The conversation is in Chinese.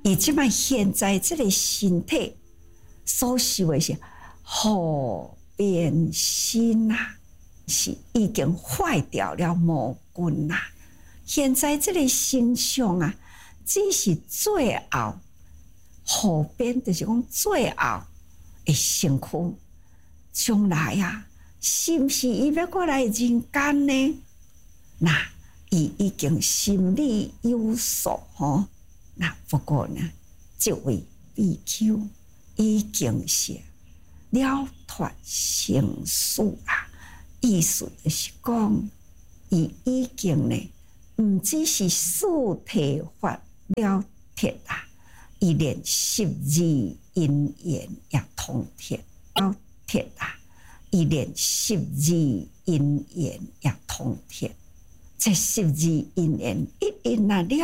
伊即摆现在这个身体所受的是后变心啊，是已经坏掉了魔棍啊。现在这个形象啊，只是最后后边就是讲最后的身躯，将来啊，是不是伊要过来人间呢？那伊已经心里有数吼。那不过呢，这位比丘已经是了脱生死啊，意思就是讲，伊已经呢，毋只是四体法了脱啊，伊连十二因缘也通脱了脱啊，伊连十二因缘也通脱。这十二因缘一因啊了